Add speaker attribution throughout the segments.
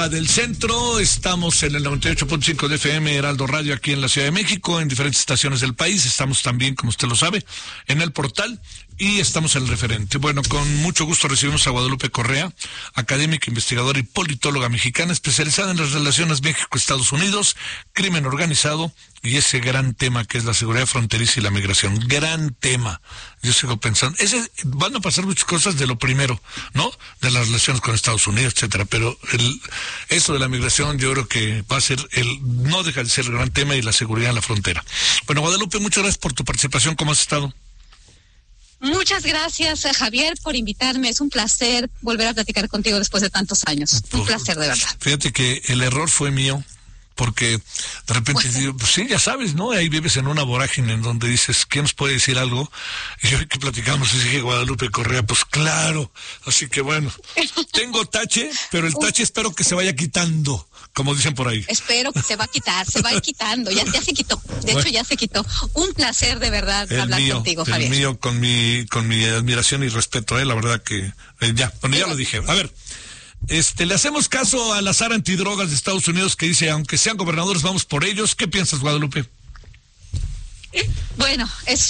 Speaker 1: hora del centro. Estamos en el 98.5 de FM Heraldo Radio aquí en la Ciudad de México, en diferentes estaciones del país. Estamos también, como usted lo sabe, en el portal y estamos en el referente. Bueno, con mucho gusto recibimos a Guadalupe Correa, académica, investigadora y politóloga mexicana, especializada en las relaciones México-Estados Unidos, crimen organizado y ese gran tema que es la seguridad fronteriza y la migración. Gran tema. Yo sigo pensando, van a pasar muchas cosas de lo primero, ¿no? De las relaciones con Estados Unidos, etcétera, pero eso de la migración yo creo que va a ser no deja de ser el gran tema, y la seguridad en la frontera. Bueno, Guadalupe, muchas gracias por tu participación. ¿Cómo has estado?
Speaker 2: Muchas gracias, Javier, por invitarme. Es un placer volver a platicar contigo después de tantos años. Un placer, de verdad.
Speaker 1: Fíjate que el error fue mío, porque de repente digo, pues sí, ya sabes, ¿no? Ahí vives en una vorágine en donde dices, ¿quién nos puede decir algo? Y hoy que platicamos, y dije, Guadalupe Correa, pues claro. Así que bueno, tengo tache, pero el tache espero que se vaya quitando, como dicen por ahí.
Speaker 2: Espero que se va a quitar, se va a ir quitando, ya se quitó, de hecho ya se quitó. Un placer de verdad hablar contigo, Javier.
Speaker 1: El mío, con mi admiración y respeto, la verdad que ya lo dije. A ver, le hacemos caso al azar antidrogas de Estados Unidos que dice, aunque sean gobernadores, vamos por ellos. ¿Qué piensas, Guadalupe?
Speaker 2: Bueno, es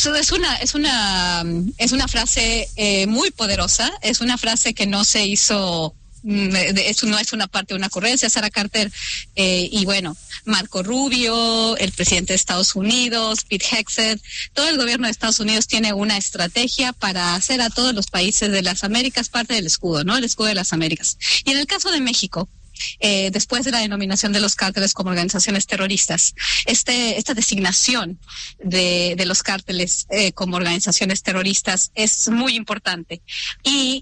Speaker 2: una frase muy poderosa, es una frase que no se hizo. Eso no es una parte de una ocurrencia. Sarah Carter y bueno, Marco Rubio, el presidente de Estados Unidos, Pete Hegseth, todo el gobierno de Estados Unidos tiene una estrategia para hacer a todos los países de las Américas parte del escudo, ¿no? El escudo de las Américas. Y en el caso de México, después de la denominación de los cárteles como organizaciones terroristas, esta designación de los cárteles como organizaciones terroristas es muy importante y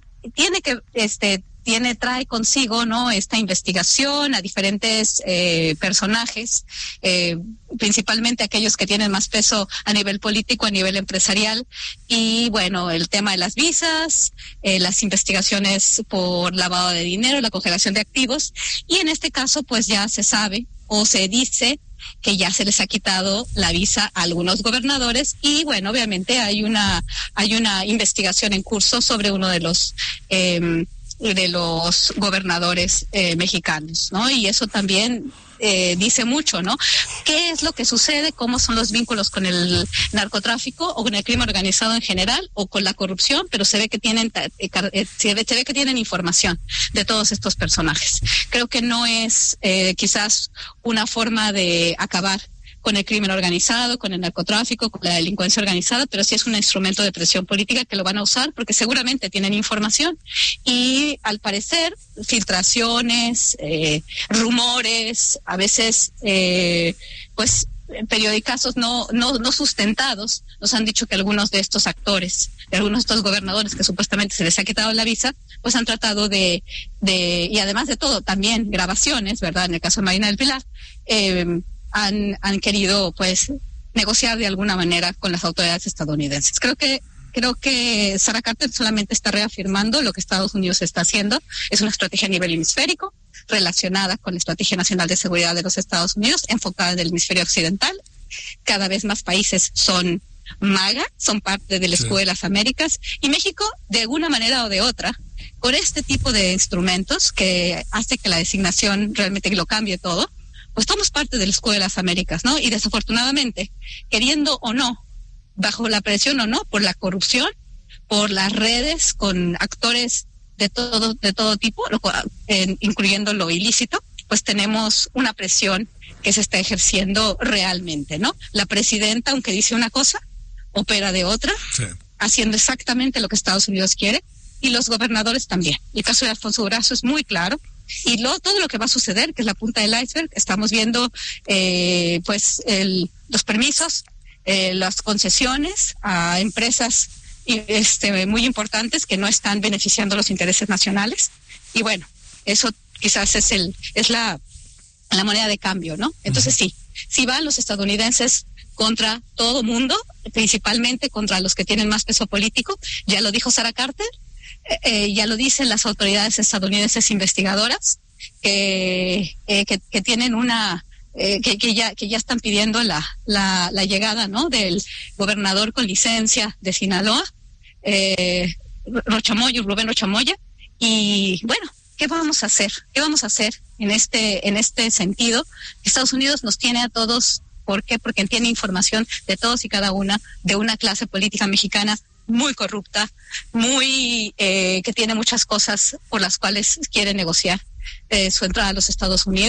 Speaker 2: trae consigo, ¿no?, esta investigación a diferentes personajes, principalmente aquellos que tienen más peso a nivel político, a nivel empresarial, y bueno, el tema de las visas, las investigaciones por lavado de dinero, la congelación de activos, y en este caso pues ya se sabe o se dice que ya se les ha quitado la visa a algunos gobernadores, y bueno, obviamente hay una investigación en curso sobre uno de los gobernadores mexicanos, ¿no? Y eso también dice mucho, ¿no? ¿Qué es lo que sucede? ¿Cómo son los vínculos con el narcotráfico o con el crimen organizado en general o con la corrupción? Pero se ve que tienen información de todos estos personajes. Creo que no es quizás una forma de acabar con el crimen organizado, con el narcotráfico, con la delincuencia organizada, pero sí es un instrumento de presión política que lo van a usar porque seguramente tienen información y al parecer filtraciones, rumores, a veces pues periodicazos no sustentados nos han dicho que algunos de estos actores, de algunos de estos gobernadores que supuestamente se les ha quitado la visa, pues han tratado y además de todo también grabaciones, ¿verdad? En el caso de Marina del Pilar, han querido pues negociar de alguna manera con las autoridades estadounidenses. Creo que Sarah Carter solamente está reafirmando lo que Estados Unidos está haciendo. Es una estrategia a nivel hemisférico relacionada con la Estrategia Nacional de Seguridad de los Estados Unidos, enfocada en el hemisferio occidental. Cada vez más países son MAGA, son parte del escudo de las Américas, y México, de una manera o de otra, con este tipo de instrumentos que hace que la designación realmente lo cambie todo, pues somos parte del escudo de las Américas, ¿no? Y desafortunadamente, queriendo o no, bajo la presión o no, por la corrupción, por las redes con actores de todo tipo, incluyendo lo ilícito, pues tenemos una presión que se está ejerciendo realmente, ¿no? La presidenta, aunque dice una cosa, opera de otra, haciendo exactamente lo que Estados Unidos quiere, y los gobernadores también. El caso de Alfonso Durazo es muy claro. Y todo lo que va a suceder, que es la punta del iceberg, estamos viendo los permisos, las concesiones a empresas muy importantes que no están beneficiando los intereses nacionales. Y bueno, eso quizás es la moneda de cambio, ¿no? Entonces sí van los estadounidenses contra todo mundo, principalmente contra los que tienen más peso político. Ya lo dijo Sarah Carter. Ya lo dicen las autoridades estadounidenses investigadoras que tienen que ya están pidiendo la llegada, ¿no?, del gobernador con licencia de Sinaloa, Rubén Rochamoya. Y bueno, ¿qué vamos a hacer? en este sentido. Estados Unidos nos tiene a todos. ¿Por qué? Porque tiene información de todos y cada una, de una clase política mexicana muy corrupta, que tiene muchas cosas por las cuales quiere negociar su entrada a los Estados Unidos.